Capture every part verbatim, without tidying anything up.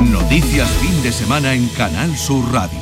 Noticias fin de semana en Canal Sur Radio.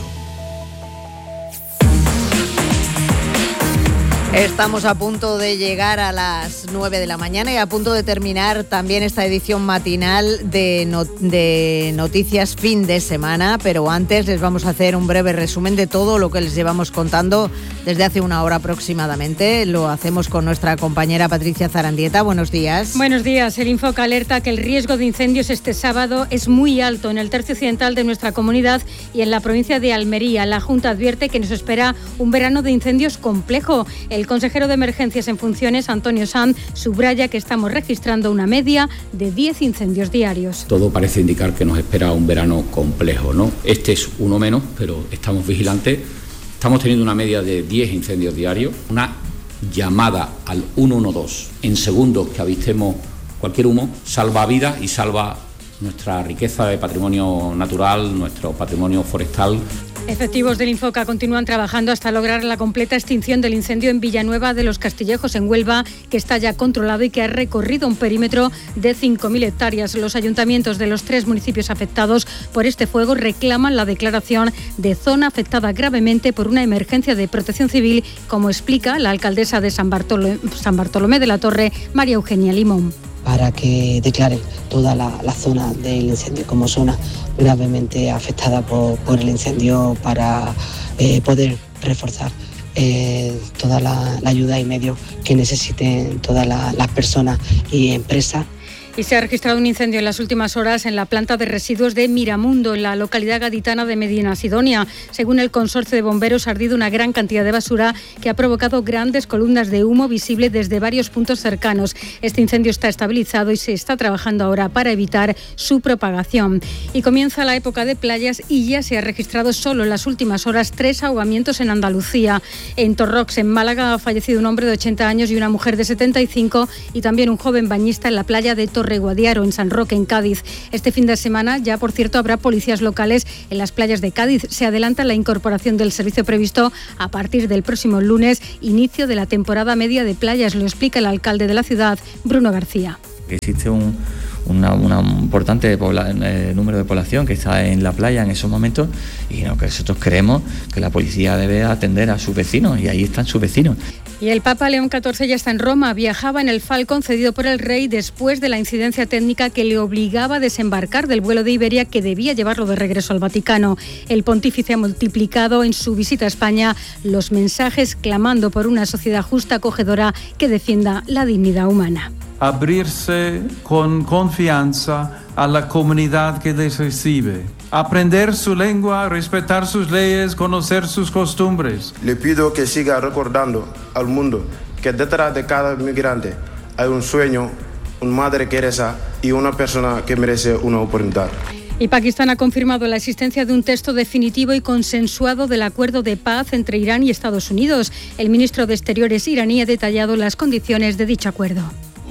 Estamos a punto de llegar a las nueve de la mañana y a punto de terminar también esta edición matinal de, no, de Noticias fin de semana, pero antes les vamos a hacer un breve resumen de todo lo que les llevamos contando desde hace una hora aproximadamente. Lo hacemos con nuestra compañera Patricia Zarandieta. Buenos días. Buenos días. El Infoca alerta que el riesgo de incendios este sábado es muy alto en el tercio occidental de nuestra comunidad y en la provincia de Almería. La Junta advierte que nos espera un verano de incendios complejo. El consejero de Emergencias en funciones, Antonio Sanz, subraya que estamos registrando una media de diez incendios diarios. Todo parece indicar que nos espera un verano complejo, ¿no? Este es uno menos, pero estamos vigilantes. Estamos teniendo una media de diez incendios diarios, una llamada al uno uno dos en segundos que avistemos cualquier humo, salva vidas y salva nuestra riqueza de patrimonio natural, nuestro patrimonio forestal. Efectivos del Infoca continúan trabajando hasta lograr la completa extinción del incendio en Villanueva de los Castillejos, en Huelva, que está ya controlado y que ha recorrido un perímetro de cinco mil hectáreas. Los ayuntamientos de los tres municipios afectados por este fuego reclaman la declaración de zona afectada gravemente por una emergencia de protección civil, como explica la alcaldesa de San Bartolomé, San Bartolomé de la Torre, María Eugenia Limón. Para que declaren toda la, la zona del incendio como zona gravemente afectada por, por el incendio para eh, poder reforzar eh, toda la, la ayuda y medios que necesiten todas la, las personas y empresas. Y se ha registrado un incendio en las últimas horas en la planta de residuos de Miramundo, en la localidad gaditana de Medinasidonia. Según el consorcio de bomberos, ha ardido una gran cantidad de basura que ha provocado grandes columnas de humo visible desde varios puntos cercanos. Este incendio está estabilizado y se está trabajando ahora para evitar su propagación. Y comienza la época de playas y ya se ha registrado solo en las últimas horas tres ahogamientos en Andalucía. En Torrox, en Málaga, ha fallecido un hombre de ochenta años y una mujer de setenta y cinco, y también un joven bañista en la playa de Torre Guadiaro, en San Roque, en Cádiz. Este fin de semana ya, por cierto, habrá policías locales en las playas de Cádiz. Se adelanta la incorporación del servicio previsto a partir del próximo lunes, inicio de la temporada media de playas. Lo explica el alcalde de la ciudad, Bruno García. Existe un Una, una importante pobla, eh, número de población que está en la playa en esos momentos, y lo que nosotros creemos que la policía debe atender a sus vecinos, y ahí están sus vecinos. Y el Papa León catorce ya está en Roma. Viajaba en el Falcon cedido por el rey después de la incidencia técnica que le obligaba a desembarcar del vuelo de Iberia que debía llevarlo de regreso al Vaticano. El pontífice ha multiplicado en su visita a España los mensajes clamando por una sociedad justa, acogedora, que defienda la dignidad humana. Abrirse con confianza a la comunidad que les recibe, aprender su lengua, respetar sus leyes, conocer sus costumbres. Le pido que siga recordando al mundo que detrás de cada migrante hay un sueño, una madre Teresa y una persona que merece una oportunidad. Y Pakistán ha confirmado la existencia de un texto definitivo y consensuado del acuerdo de paz entre Irán y Estados Unidos. El ministro de Exteriores iraní ha detallado las condiciones de dicho acuerdo.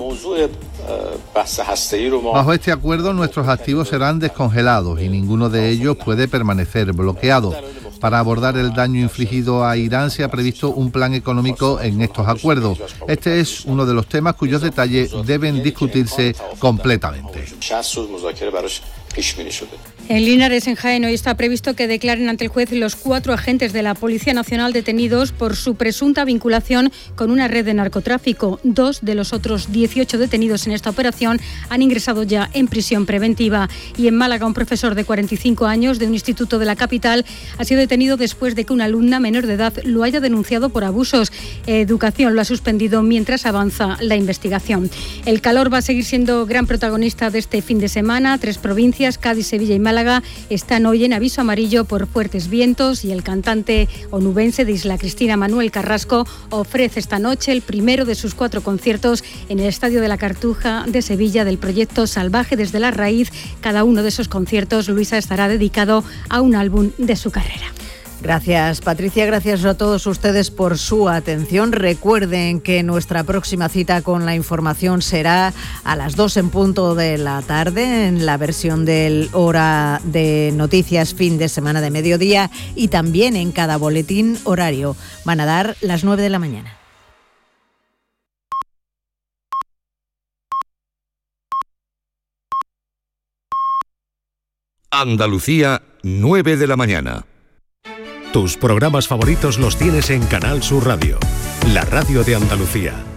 Bajo este acuerdo, nuestros activos serán descongelados y ninguno de ellos puede permanecer bloqueado. Para abordar el daño infligido a Irán se ha previsto un plan económico en estos acuerdos. Este es uno de los temas cuyos detalles deben discutirse completamente. En Linares, en Jaén, hoy está previsto que declaren ante el juez los cuatro agentes de la Policía Nacional detenidos por su presunta vinculación con una red de narcotráfico. Dos de los otros dieciocho detenidos en esta operación han ingresado ya en prisión preventiva. Y en Málaga, un profesor de cuarenta y cinco años de un instituto de la capital ha sido detenido después de que una alumna menor de edad lo haya denunciado por abusos. Educación lo ha suspendido mientras avanza la investigación. El calor va a seguir siendo gran protagonista de este fin de semana. Tres provincias, Cádiz, Sevilla y Málaga, están hoy en aviso amarillo por fuertes vientos, y el cantante onubense de Isla Cristina, Manuel Carrasco, ofrece esta noche el primero de sus cuatro conciertos en el Estadio de la Cartuja de Sevilla del proyecto Salvaje desde la Raíz. Cada uno de esos conciertos, Luisa, estará dedicado a un álbum de su carrera. Gracias, Patricia. Gracias a todos ustedes por su atención. Recuerden que nuestra próxima cita con la información será a las dos en punto de la tarde, en la versión del Hora de Noticias fin de semana de mediodía, y también en cada boletín horario. Van a dar las nueve de la mañana. Andalucía, nueve de la mañana. Tus programas favoritos los tienes en Canal Sur Radio, la radio de Andalucía.